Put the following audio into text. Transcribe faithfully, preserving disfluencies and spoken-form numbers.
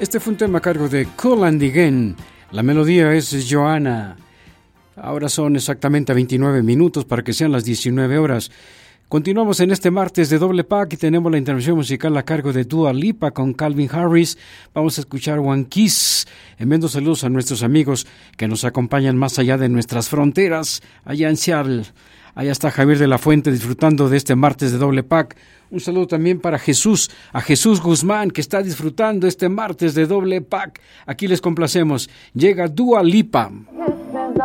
Este fue un tema a cargo de Kool and the Gang. La melodía es Joanna. Ahora son exactamente veintinueve minutos para que sean las diecinueve horas. Continuamos en este martes de Doble Pack y tenemos la intervención musical a cargo de Dua Lipa con Calvin Harris. Vamos a escuchar One Kiss. Enviando saludos a nuestros amigos que nos acompañan más allá de nuestras fronteras, allá en Seattle. Allá está Javier de la Fuente disfrutando de este martes de Doble Pack. Un saludo también para Jesús, a Jesús Guzmán, que está disfrutando este martes de Doble Pack. Aquí les complacemos. Llega Dua Lipa.